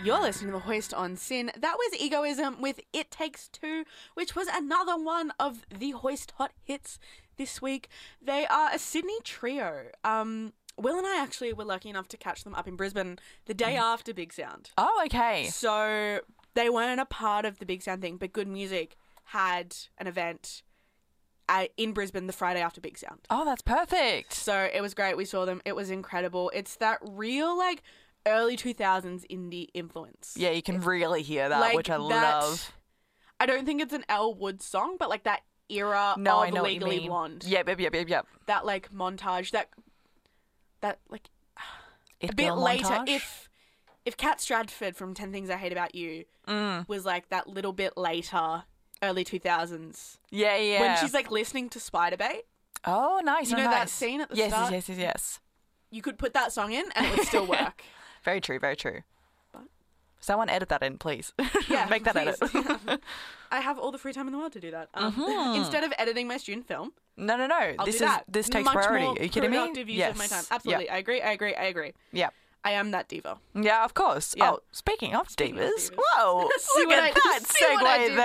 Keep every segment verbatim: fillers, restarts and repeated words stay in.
You're listening to The Hoist on Sin. That was Egoism with It Takes Two, which was another one of the Hoist hot hits this week. They are a Sydney trio. Um, Will and I actually were lucky enough to catch them up in Brisbane the day after Big Sound. Oh, okay. So they weren't a part of the Big Sound thing, but Good Music had an event at, in Brisbane the Friday after Big Sound. Oh, that's perfect. So it was great. We saw them. It was incredible. It's that real, like, early two thousands indie influence. Yeah, you can It's, really hear that, like, which I that- love. I don't think it's an Elle Woods song, but like that era No, of I know what you Legally mean. Blonde. Yep, yep, yep, yep, yep. That like montage, that that like It a bit girl later. montage? If if Kat Stratford from Ten Things I Hate About You Mm. was like that little bit later, early two thousands, Yeah, yeah. when she's like listening to Spiderbait, oh, nice. you oh, know that nice. scene at the yes, start? Yes, yes, yes, yes. You could put that song in and it would still work. Very true, very true. But- Someone edit that in, please. Yeah, Make that please. edit. Yeah. I have all the free time in the world to do that. Um, Mhm. Instead of editing my student film, No, no, no. I'll this do is that. this takes Much priority. more Are you kidding me? productive use yes. of my time. Absolutely, I agree. I agree. I agree. Yeah. I am that diva. Yeah, of course. Yeah. Oh, speaking of Speaking of divas, divas. whoa, See look what at I- that see what I segue did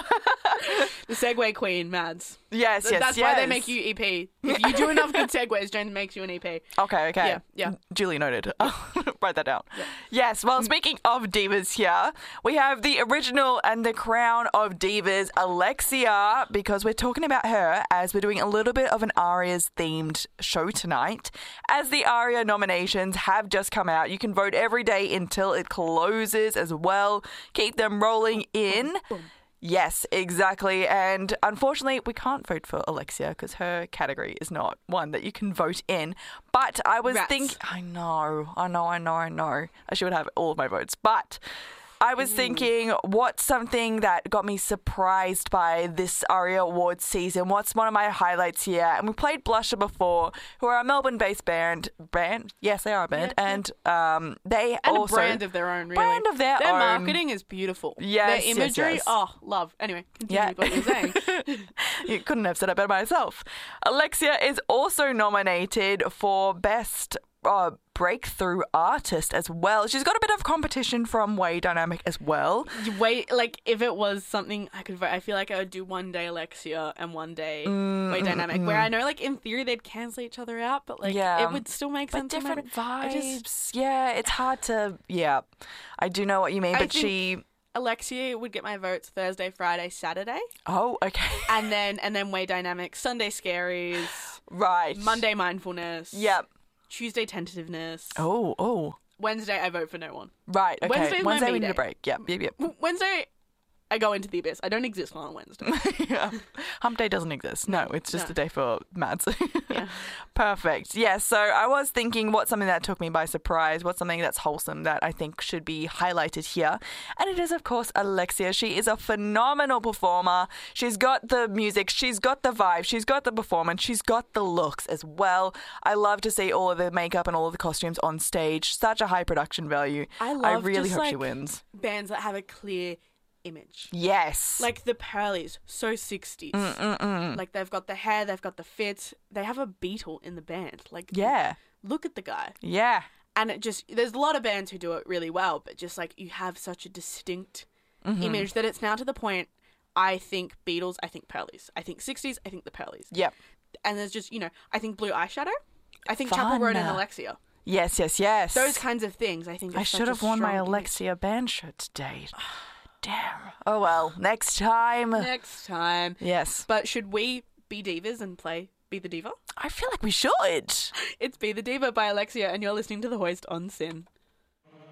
there. The Segway Queen, Mads. yes, Th- yes, That's yes. why they make you E P. If you do enough good segues, James makes you an E P. Okay, okay. Yeah, yeah. Duly noted. Write that down. Yeah. Yes, well, speaking of divas here, we have the original and the crown of divas, Alexia, because we're talking about her as we're doing a little bit of an Aria's themed show tonight. As the Aria nominations have just come out, you can vote every day until it closes as well. Keep them rolling in. Yes, exactly. And unfortunately, we can't vote for Alexia because her category is not one that you can vote in. But I was Rats. thinking, I know, I know, I know, I know. I should have all of my votes. But I was thinking, what's something that got me surprised by this Aria Awards season? What's one of my highlights here? And we played Blusher before, who are a Melbourne-based band. Band? Yes, they are a band. Yeah, yeah. and um, they And also... a brand of their own, really. Brand of their Their own. marketing is beautiful. Yes, Their yes, imagery, yes. oh, love. Anyway, continue Yeah. with what you were saying. You couldn't have said it better myself. Alexia is also nominated for Best uh, Breakthrough Artist as well. She's got a bit of competition from Way Dynamic as well. Wait, like, if it was something I could vote, I feel like I would do one day Alexia and one day Way Dynamic, where I know, like, in theory they'd cancel each other out, but, like, Yeah. it would still make But sense. in my different brain. I vibes. just- Yeah, it's hard to... Yeah, I do know what you mean, I but think- she... Alexia would get my votes Thursday, Friday, Saturday, Oh, okay. and then and then Way Dynamic, Sunday Scaries, Right. Monday Mindfulness, Yep. Tuesday Tentativeness, Oh, oh. Wednesday I vote for no one. Right, okay. Wednesday's my Wednesday me we need day. a break. Yep, yep, yep. W- Wednesday I go into the abyss. I don't exist on Wednesday. Yeah. Hump day doesn't exist. No, it's just No. a day for Mads. Yeah. Perfect. Yeah, so I was thinking what's something that took me by surprise, what's something that's wholesome that I think should be highlighted here. And it is, of course, Alexia. She is a phenomenal performer. She's got the music, she's got the vibe, she's got the performance, she's got the looks as well. I love to see all of the makeup and all of the costumes on stage. Such a high production value. I love I really just, hope she like, wins. bands that have a clear image. Yes. Like the Pearlies, so sixties. Mm-mm-mm. Like they've got the hair, they've got the fit. They have a Beatle in the band. Like Yeah. look at the guy. Yeah. And it just there's a lot of bands who do it really well, but just like you have such a distinct Mm-hmm. image that it's now to the point I think Beatles, I think Pearlies. I think sixties, I think the Pearlies. Yep. And there's just, you know, I think Blue Eyeshadow. I think Chapel Road and Fun. Alexia. Yes, yes, yes. Those kinds of things, I think. Are I such should a have worn my strong image. Alexia band shirt today. Damn. Oh well, next time. Next time. Yes. But should we be divas and play Be the Diva? I feel like we should. It's Be the Diva by Alexia, and you're listening to The Hoist on Sin.